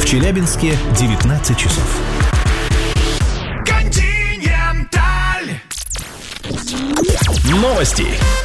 Челябинске 19 часов. Континенталь. Новости.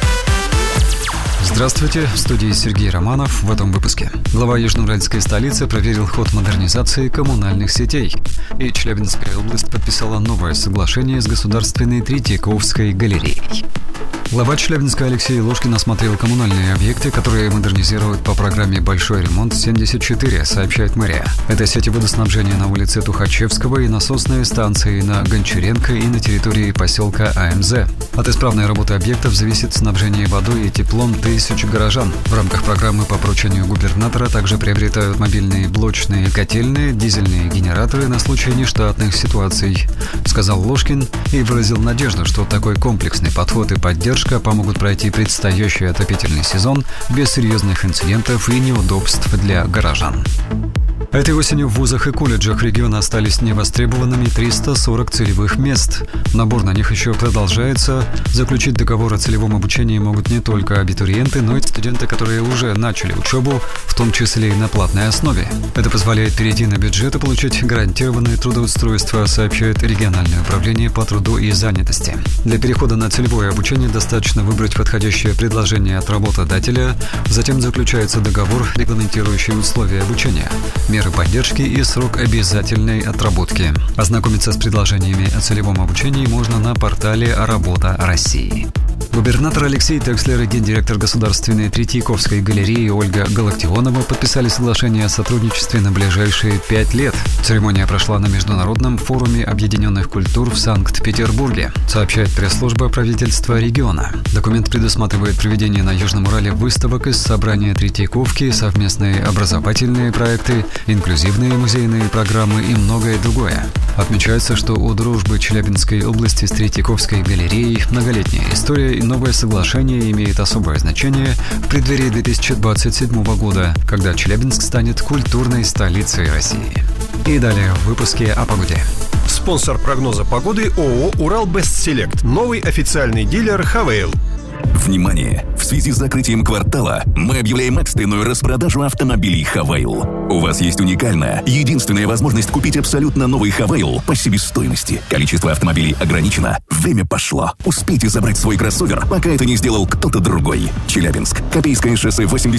Здравствуйте, в студии Сергей Романов. В этом выпуске. Глава южноуральской столицы проверил ход модернизации коммунальных сетей. И Челябинская область подписала новое соглашение с Государственной Третьяковской галереей. Глава Челябинска Алексей Ложкин осмотрел коммунальные объекты, которые модернизируют по программе «Большой ремонт-74», сообщает мэрия. Это сети водоснабжения на улице Тухачевского и насосные станции на Гончаренко и на территории поселка АМЗ. От исправной работы объектов зависит снабжение водой и теплом тысяч горожан. В рамках программы по поручению губернатора также приобретают мобильные блочные котельные, дизельные генераторы на случай нештатных ситуаций, сказал Ложкин и выразил надежду, что такой комплексный подход и поддержка помогут пройти предстоящий отопительный сезон без серьезных инцидентов и неудобств для горожан. Этой осенью в вузах и колледжах региона остались невостребованными 340 целевых мест. Набор на них еще продолжается. Заключить договор о целевом обучении могут не только абитуриенты, но и студенты, которые уже начали учебу, в том числе и на платной основе. Это позволяет перейти на бюджет и получить гарантированное трудоустройство, сообщает региональное управление по труду и занятости. Для перехода на целевое обучение достаточно выбрать подходящее предложение от работодателя, затем заключается договор, регламентирующий условия обучения, меры поддержки и срок обязательной отработки. Ознакомиться с предложениями о целевом обучении можно на портале «Работа России». Губернатор Алексей Текслер и гендиректор Государственной Третьяковской галереи Ольга Галактионова подписали соглашение о сотрудничестве на ближайшие 5 лет. Церемония прошла на Международном форуме объединенных культур в Санкт-Петербурге, сообщает пресс-служба правительства региона. Документ предусматривает проведение на Южном Урале выставок из собрания Третьяковки, совместные образовательные проекты, инклюзивные музейные программы и многое другое. Отмечается, что у дружбы Челябинской области с Третьяковской галереей многолетняя история и новое соглашение имеет особое значение в преддверии 2027 года, когда Челябинск станет культурной столицей России. И далее в выпуске о погоде. Спонсор прогноза погоды ООО «Урал-Бестселект». Новый официальный дилер «Хавейл». Внимание! В связи с закрытием квартала мы объявляем экстренную распродажу автомобилей «Хавейл». У вас есть уникальная, единственная возможность купить абсолютно новый «Хавейл» по себестоимости. Количество автомобилей ограничено. Время пошло. Успейте забрать свой кроссовер, пока это не сделал кто-то другой. Челябинск. Копейское шоссе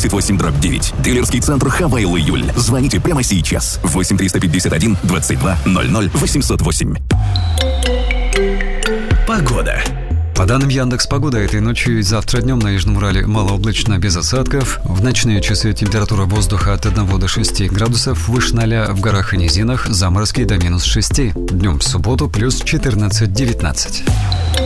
88/9. Дилерский центр «Хавейл Июль». Звоните прямо сейчас. 8 351 22 00 808. Погода. По данным Яндекс.Погода, этой ночью и завтра днем на Южном Урале малооблачно без осадков. В ночные часы температура воздуха от 1 до 6 градусов, выше 0 в горах и низинах, заморозки до -6. Днем в субботу плюс 14-19.